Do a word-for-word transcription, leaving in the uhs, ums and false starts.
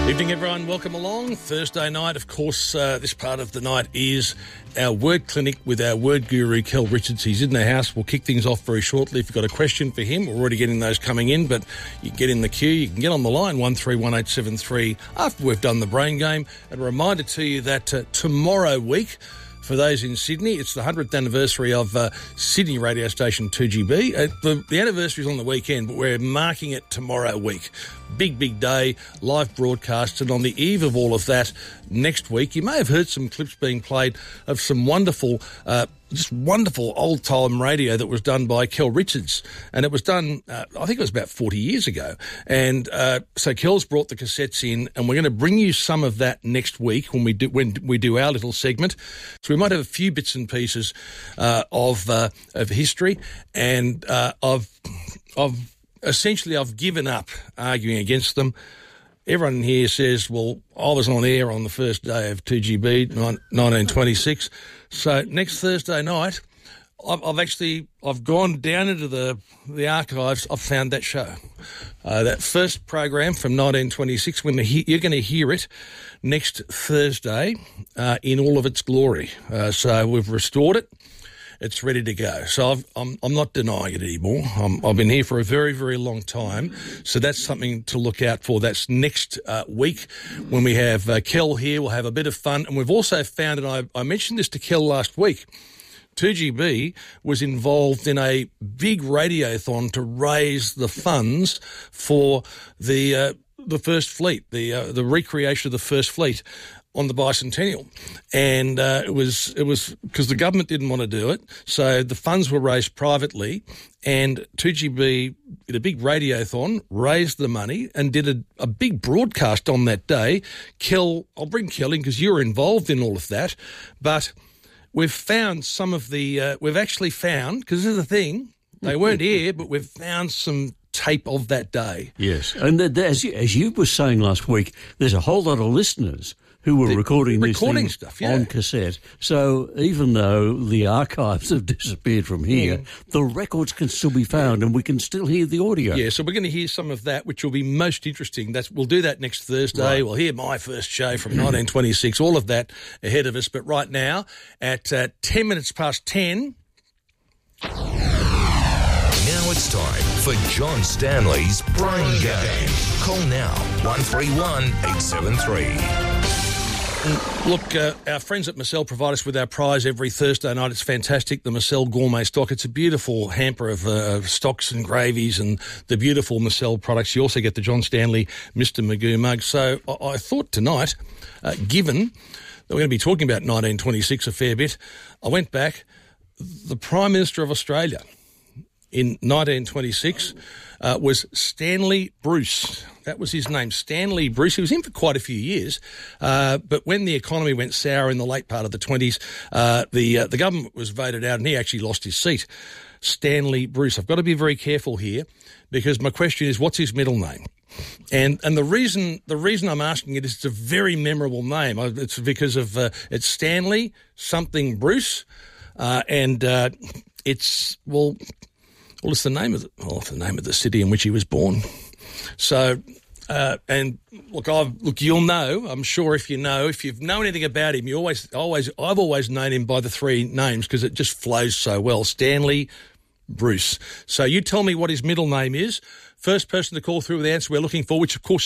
Evening, everyone. Welcome along. Thursday night, of course, uh, this part of the night is our word clinic with our word guru, Kel Richards. He's in the house. We'll kick things off very shortly. If you've got a question for him, we're already getting those coming in, but you can get in the queue. You can get on the line, one three one eight seven three, after we've done the brain game. And a reminder to you that uh, tomorrow week, for those in Sydney, it's the hundredth anniversary of uh, Sydney radio station two G B. Uh, the, the anniversary is on the weekend, but we're marking it tomorrow week. Big, big day, live broadcast. And on the eve of all of that, next week, you may have heard some clips being played of some wonderful, uh, just wonderful old-time radio that was done by Kel Richards. And it was done, uh, I think it was about forty years ago. And uh, so Kel's brought the cassettes in, and we're going to bring you some of that next week when we do when we do our little segment. So we might have a few bits and pieces uh, of uh, of history and uh, of of. Essentially, I've given up arguing against them. Everyone here says, well, I was on air on the first day of two G B, nineteen twenty-six. So next Thursday night, I've, I've actually, I've gone down into the, the archives. I've found that show. Uh, that first program from nineteen twenty-six, when the, you're going to hear it next Thursday uh, in all of its glory. Uh, so we've restored it. It's ready to go. So I've, I'm, I'm not denying it anymore. I'm, I've been here for a very, very long time. So that's something to look out for. That's next uh, week when we have uh, Kel here. We'll have a bit of fun. And we've also found, and I, I mentioned this to Kel last week, two G B was involved in a big radiothon to raise the funds for the uh, the First Fleet, the uh, the recreation of the First Fleet on the bicentennial. And uh, it was it was because the government didn't want to do it, so the funds were raised privately, and two G B did a big radiothon, raised the money, and did a, a big broadcast on that day. Kel, I'll bring Kel in because you were involved in all of that, but we've found some of the, uh, we've actually found, because this is the thing, they weren't here, but we've found some tape of that day. Yes, and the, the, as, you, as you were saying last week, there's a whole lot of listeners who were the, recording the this recording thing stuff, yeah. on cassette. So even though the archives have disappeared from here, mm. the records can still be found and we can still hear the audio. Yeah, so we're going to hear some of that, which will be most interesting. That's We'll do that next Thursday. Right. We'll hear my first show from nineteen twenty-six, all of that ahead of us. But right now, at uh, ten minutes past ten... Now it's time for John Stanley's Brain Game. Call now, one three one eight seven three. Look, uh, our friends at Marcel provide us with our prize every Thursday night. It's fantastic, the Marcel Gourmet Stock. It's a beautiful hamper of uh, stocks and gravies and the beautiful Marcel products. You also get the John Stanley Mister Magoo mug. So I, I thought tonight, uh, given that we're going to be talking about nineteen twenty-six a fair bit, I went back. The Prime Minister of Australia in nineteen twenty-six uh, was Stanley Bruce. That was his name, Stanley Bruce. He was in for quite a few years, uh, but when the economy went sour in the late part of the twenties, uh, the uh, the government was voted out and he actually lost his seat. Stanley Bruce. I've got to be very careful here because my question is, what's his middle name? And and the reason the reason I'm asking it is it's a very memorable name. It's because of uh, it's Stanley something Bruce, uh, and uh, it's well. Well, it's the name of the, well, it's the name of the city in which he was born. So, uh, and look, I've, look, you'll know. I'm sure if you know, if you've known anything about him, you always, always, I've always known him by the three names because it just flows so well. Stanley Bruce. So you tell me what his middle name is. First person to call through with the answer we're looking for, which of course